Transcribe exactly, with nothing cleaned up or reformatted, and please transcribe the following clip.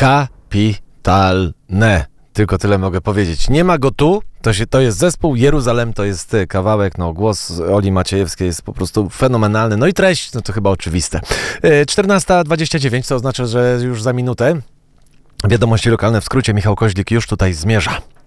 kapitalne. Tylko tyle mogę powiedzieć. Nie ma go tu, to, się, to jest zespół, Jeruzalem to jest kawałek, no głos Oli Maciejewskiej jest po prostu fenomenalny, no i treść, no to chyba oczywiste. czternasta dwadzieścia dziewięć, co oznacza, że już za minutę wiadomości lokalne w skrócie, Michał Koźlik już tutaj zmierza.